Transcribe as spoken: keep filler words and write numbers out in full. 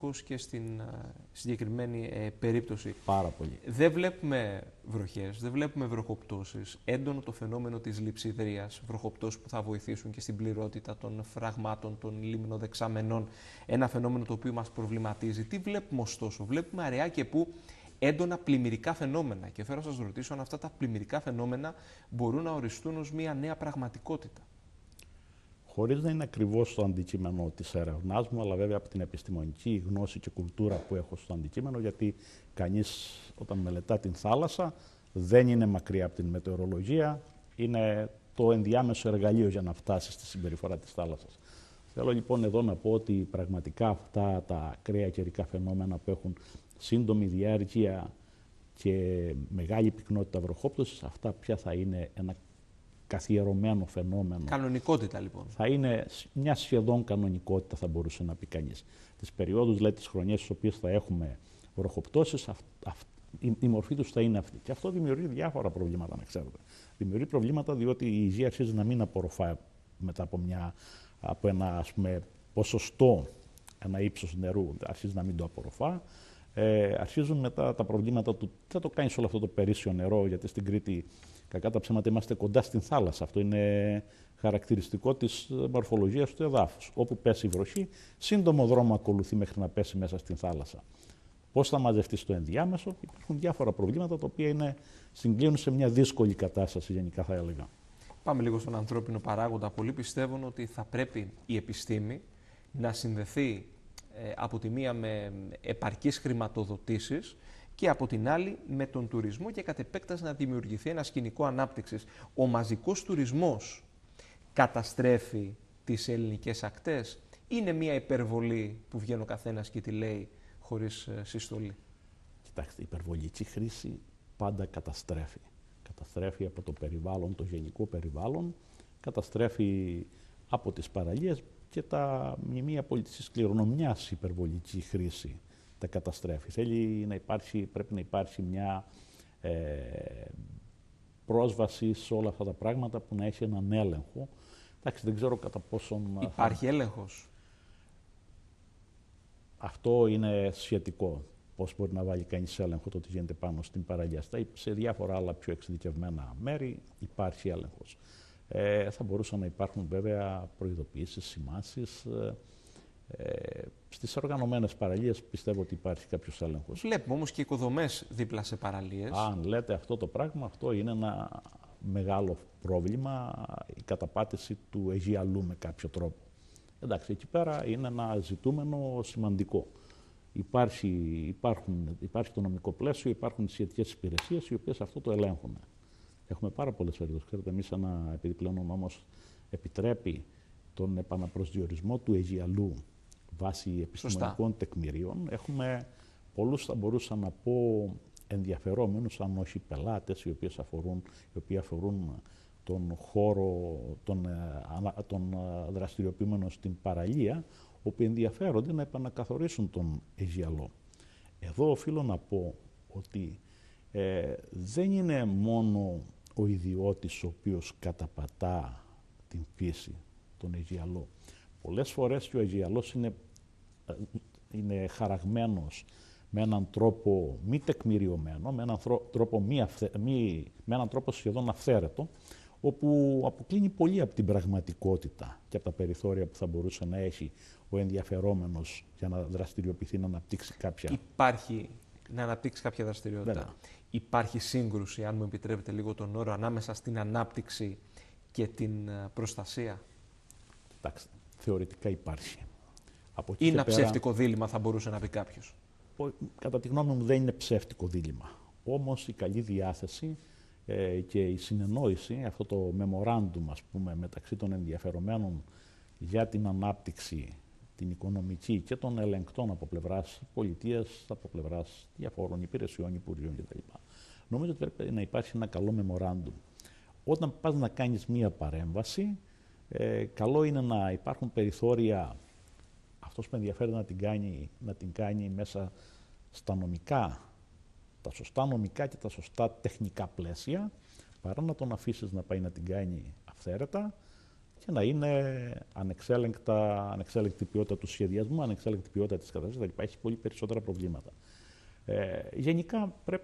και στην uh, συγκεκριμένη ε, περίπτωση. Πάρα πολύ. Δεν βλέπουμε βροχές, δεν βλέπουμε βροχοπτώσεις. Έντονο το φαινόμενο της λειψιδρίας, βροχοπτώσεις που θα βοηθήσουν και στην πληρότητα των φραγμάτων, των λιμνοδεξαμενών. Ένα φαινόμενο το οποίο μας προβληματίζει. Τι βλέπουμε ωστόσο? Βλέπουμε αραιά και που έντονα πλημμυρικά φαινόμενα. Και θέλω να σας ρωτήσω αν αυτά τα πλημμυρικά φαινόμενα μπορούν να οριστούν ως μια νέα πραγματικότητα. Χωρίς να είναι ακριβώς το αντικείμενο της έρευνάς μου, αλλά βέβαια από την επιστημονική γνώση και κουλτούρα που έχω στο αντικείμενο, γιατί κανείς όταν μελετά την θάλασσα δεν είναι μακριά από την μετεωρολογία, είναι το ενδιάμεσο εργαλείο για να φτάσει στη συμπεριφορά της θάλασσας. Θέλω λοιπόν εδώ να πω ότι πραγματικά αυτά τα ακραία καιρικά φαινόμενα που έχουν σύντομη διάρκεια και μεγάλη πυκνότητα βροχόπτωσης, αυτά πια θα είναι ένα καθιερωμένο φαινόμενο. Κανονικότητα λοιπόν. Θα είναι μια σχεδόν κανονικότητα, θα μπορούσε να πει κανείς. Τις περιόδους, δηλαδή τις χρονιές στις οποίες θα έχουμε βροχοπτώσεις, αυ, αυ, η, η μορφή τους θα είναι αυτή. Και αυτό δημιουργεί διάφορα προβλήματα, να ξέρετε. Δημιουργεί προβλήματα διότι η υγεία αρχίζει να μην απορροφά μετά από, μια, από ένα ας πούμε, ποσοστό, ένα ύψος νερού, αρχίζει να μην το απορροφά. Ε, αρχίζουν μετά τα προβλήματα του τι θα το κάνεις όλο αυτό το περίσσιο νερό, γιατί στην Κρήτη κακά τα ψέματα είμαστε κοντά στην θάλασσα. Αυτό είναι χαρακτηριστικό της μορφολογίας του εδάφους. Όπου πέσει η βροχή, σύντομο δρόμο ακολουθεί μέχρι να πέσει μέσα στην θάλασσα. Πώς θα μαζευτεί στο ενδιάμεσο? Υπάρχουν διάφορα προβλήματα τα οποία είναι, συγκλίνουν σε μια δύσκολη κατάσταση, γενικά θα έλεγα. Πάμε λίγο στον ανθρώπινο παράγοντα. Πολλοί πιστεύουν ότι θα πρέπει η επιστήμη να συνδεθεί ε, από τη μία με επαρκείς χρηματοδοτήσεις και από την άλλη με τον τουρισμό και κατ' επέκταση να δημιουργηθεί ένα σκηνικό ανάπτυξης. Ο μαζικός τουρισμός καταστρέφει τις ελληνικές ακτές? Είναι μια υπερβολή που βγαίνει ο καθένας και τη λέει χωρίς ε, συστολή? Κοιτάξτε, η υπερβολική χρήση πάντα καταστρέφει. Καταστρέφει από το περιβάλλον, το γενικό περιβάλλον, καταστρέφει από τις παραλίες και τα μνημεία πολιτιστικής κληρονομιάς. Η υπερβολική χρήση τα καταστρέφει. Θέλει να υπάρχει, πρέπει να υπάρχει μια ε, πρόσβαση σε όλα αυτά τα πράγματα που να έχει έναν έλεγχο. Εντάξει, δεν ξέρω κατά πόσον... Υπάρχει θα... έλεγχος? Αυτό είναι σχετικό. Πώς μπορεί να βάλει κανείς έλεγχο το τι γίνεται πάνω στην παραλία. Σε διάφορα άλλα πιο εξειδικευμένα μέρη υπάρχει έλεγχος. Ε, θα μπορούσαν να υπάρχουν βέβαια προειδοποιήσεις, σημάσεις. Ε, ε, στις οργανωμένες παραλίες πιστεύω ότι υπάρχει κάποιος έλεγχος. Βλέπουμε όμως και οικοδομές δίπλα σε παραλίες. Αν λέτε αυτό το πράγμα, αυτό είναι ένα μεγάλο πρόβλημα, η καταπάτηση του Αιγιαλού με κάποιο τρόπο. Εντάξει, εκεί πέρα είναι ένα ζητούμενο σημαντικό. Υπάρχει, υπάρχουν, υπάρχει το νομικό πλαίσιο, υπάρχουν οι σχετικές υπηρεσίες οι οποίες αυτό το ελέγχουν. Έχουμε πάρα πολλές περιπτώσεις. Ξέρετε, εμείς, ένα, επειδή πλέον ο νόμος επιτρέπει τον επαναπροσδιορισμό του Αιγιαλού βάσει επιστημονικών Σωστά. τεκμηρίων, έχουμε πολλούς, θα μπορούσα να πω, ενδιαφερόμενους, αν όχι πελάτες, οι, οποίες αφορούν, οι οποίοι αφορούν τον χώρο των, των δραστηριοποιημένων στην παραλία, όπου ενδιαφέρονται να επανακαθορίσουν τον Αιγιαλό. Εδώ οφείλω να πω ότι ε, δεν είναι μόνο ο ιδιώτης ο οποίος καταπατά την φύση, τον Αιγιαλό. Πολλές φορές και ο Αιγιαλός είναι, είναι χαραγμένος με έναν τρόπο μη τεκμηριωμένο, με έναν τρόπο, μη αυθε, μη, με έναν τρόπο σχεδόν αυθαίρετο, όπου αποκλίνει πολύ από την πραγματικότητα και από τα περιθώρια που θα μπορούσε να έχει ο ενδιαφερόμενος για να δραστηριοποιηθεί, να αναπτύξει κάποια... Υπάρχει να αναπτύξει κάποια δραστηριότητα. Βέβαια. Υπάρχει σύγκρουση, αν μου επιτρέπετε λίγο τον όρο, ανάμεσα στην ανάπτυξη και την προστασία? Κοιτάξτε, θεωρητικά υπάρχει. Από είναι ένα πέρα... ψεύτικο δίλημμα, θα μπορούσε να πει κάποιος. Κατά τη γνώμη μου δεν είναι ψεύτικο δίλημμα. Όμως η καλή διάθεση ε, και η συνεννόηση, αυτό το memorandum, ας πούμε, μεταξύ των ενδιαφερομένων για την ανάπτυξη, την οικονομική και των ελεγκτών από πλευράς πολιτείας, από πλευράς διαφόρων υπηρεσιών, υπουργείων κτλ. Νομίζω ότι πρέπει να υπάρχει ένα καλό memorandum. Όταν πας να κάνεις μία παρέμβαση, ε, καλό είναι να υπάρχουν περιθώρια, αυτός που ενδιαφέρει να την κάνει, να την κάνει μέσα στα νομικά, τα σωστά νομικά και τα σωστά τεχνικά πλαίσια, παρά να τον αφήσεις να πάει να την κάνει αυθαίρετα και να είναι ανεξέλεγκτα, ανεξέλεγκτη ποιότητα του σχεδιασμού, ανεξέλεγκτη ποιότητα της κατάστασης, έχει πολύ περισσότερα προβλήματα. Ε, γενικά πρέπει